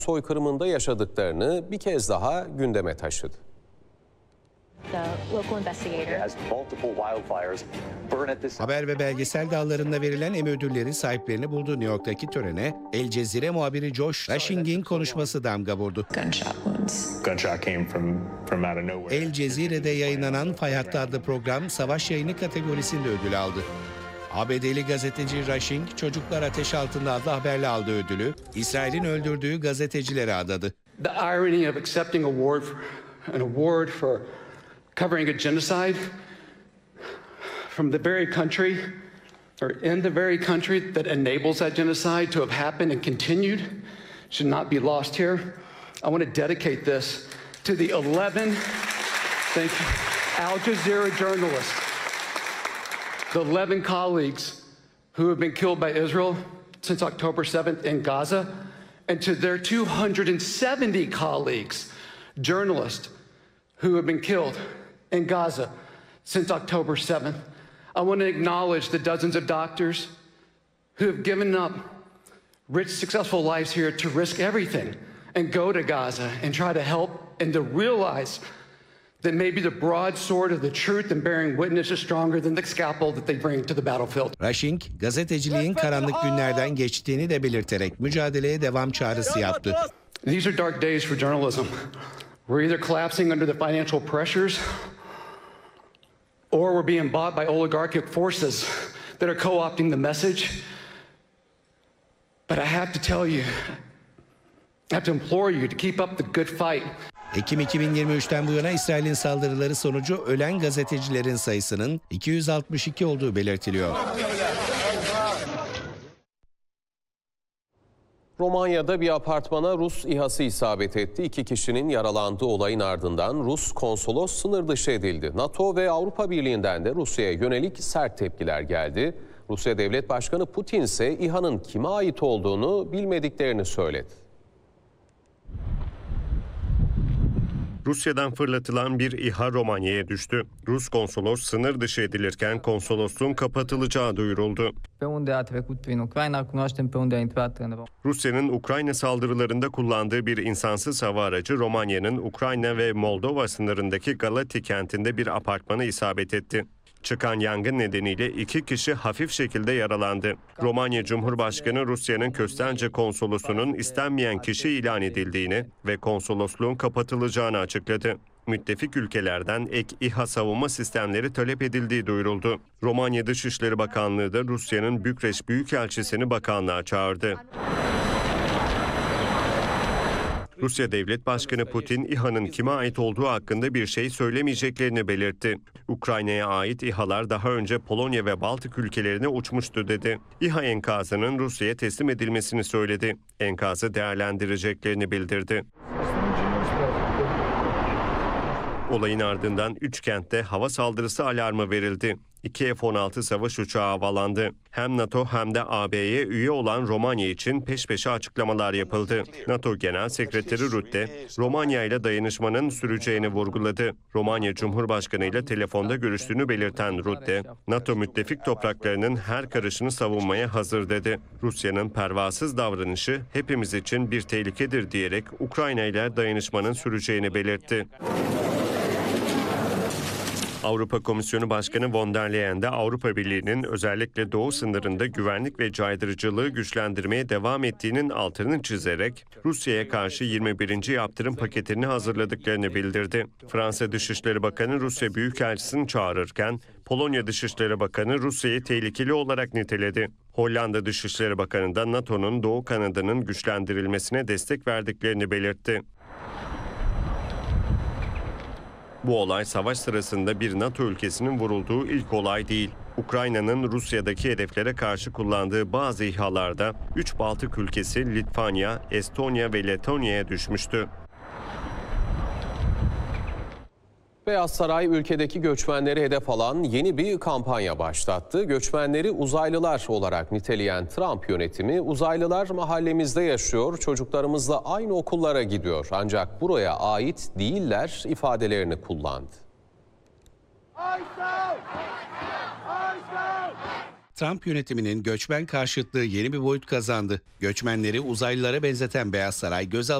soykırımında yaşadıklarını bir kez daha gündeme taşıdı. Haber ve belgesel dallarında verilen Emmy ödülleri sahiplerini bulduğu New York'taki törene El Cezire muhabiri Josh Rushing'in konuşması damga vurdu. El Cezire'de yayınlanan Fay Hattı adlı program savaş yayını kategorisinde ödül aldı. ABD'li gazeteci Rushing, Çocuklar Ateş Altında adlı haberle aldığı ödülü İsrail'in öldürdüğü gazetecilere adadı. The irony of accepting an award for covering a genocide from the very country or in the very country that enables that genocide to have happened and continued should not be lost here. I want to dedicate this to the 11 Al Jazeera journalists, the 11 colleagues who have been killed by Israel since October 7th in Gaza, and to their 270 colleagues, journalists, who have been killed in Gaza since October 7th. I want to acknowledge the dozens of doctors who have given up rich, successful lives here to risk everything and go to Gaza and try to help and to realize that maybe the broadsword of the truth and bearing witness is stronger than the scalpel that they bring to the battlefield. Rushing, gazeteciliğin karanlık günlerden geçtiğini de belirterek mücadeleye devam çağrısı yaptı. These are dark days for journalism. We're either collapsing under the financial pressures or we're being bought by oligarchic forces that are co-opting the message. But I have to tell you, I have to implore you to keep up the good fight. Ekim 2023'ten bu yana İsrail'in saldırıları sonucu ölen gazetecilerin sayısının 262 olduğu belirtiliyor. Romanya'da bir apartmana Rus İHA'sı isabet etti. 2 kişinin yaralandığı olayın ardından Rus konsolos sınır dışı edildi. NATO ve Avrupa Birliği'nden de Rusya'ya yönelik sert tepkiler geldi. Rusya Devlet Başkanı Putin ise İHA'nın kime ait olduğunu bilmediklerini söyledi. Rusya'dan fırlatılan bir İHA Romanya'ya düştü. Rus konsolos sınır dışı edilirken konsolosluğun kapatılacağı duyuruldu. Rusya'nın Ukrayna saldırılarında kullandığı bir insansız hava aracı Romanya'nın Ukrayna ve Moldova sınırındaki Galati kentinde bir apartmana isabet etti. Çıkan yangın nedeniyle 2 kişi hafif şekilde yaralandı. Romanya Cumhurbaşkanı Rusya'nın Köstence konsolosunun istenmeyen kişi ilan edildiğini ve konsolosluğun kapatılacağını açıkladı. Müttefik ülkelerden ek İHA savunma sistemleri talep edildiği duyuruldu. Romanya Dışişleri Bakanlığı da Rusya'nın Bükreş Büyükelçisini bakanlığa çağırdı. Rusya Devlet Başkanı Putin, İHA'nın kime ait olduğu hakkında bir şey söylemeyeceklerini belirtti. Ukrayna'ya ait İHA'lar daha önce Polonya ve Baltık ülkelerine uçmuştu dedi. İHA enkazının Rusya'ya teslim edilmesini söyledi. Enkazı değerlendireceklerini bildirdi. Olayın ardından 3 kentte hava saldırısı alarmı verildi. 2 F-16 savaş uçağı havalandı. Hem NATO hem de AB'ye üye olan Romanya için peş peşe açıklamalar yapıldı. NATO Genel Sekreteri Rutte, Romanya ile dayanışmanın süreceğini vurguladı. Romanya Cumhurbaşkanı ile telefonda görüştüğünü belirten Rutte, NATO müttefik topraklarının her karışını savunmaya hazır dedi. Rusya'nın pervasız davranışı hepimiz için bir tehlikedir diyerek Ukrayna ile dayanışmanın süreceğini belirtti. Avrupa Komisyonu Başkanı von der Leyen de Avrupa Birliği'nin özellikle doğu sınırında güvenlik ve caydırıcılığı güçlendirmeye devam ettiğinin altını çizerek Rusya'ya karşı 21. yaptırım paketini hazırladıklarını bildirdi. Fransa Dışişleri Bakanı Rusya Büyükelçisini çağırırken Polonya Dışişleri Bakanı Rusya'yı tehlikeli olarak niteledi. Hollanda Dışişleri Bakanı da NATO'nun Doğu kanadının güçlendirilmesine destek verdiklerini belirtti. Bu olay savaş sırasında bir NATO ülkesinin vurulduğu ilk olay değil. Ukrayna'nın Rusya'daki hedeflere karşı kullandığı bazı İHA'larda 3 Baltık ülkesi Litvanya, Estonya ve Letonya'ya düşmüştü. Beyaz Saray ülkedeki göçmenleri hedef alan yeni bir kampanya başlattı. Göçmenleri uzaylılar olarak niteleyen Trump yönetimi uzaylılar mahallemizde yaşıyor, çocuklarımızla aynı okullara gidiyor. Ancak buraya ait değiller ifadelerini kullandı. Trump yönetiminin göçmen karşıtlığı yeni bir boyut kazandı. Göçmenleri uzaylılara benzeten Beyaz Saray gözaltı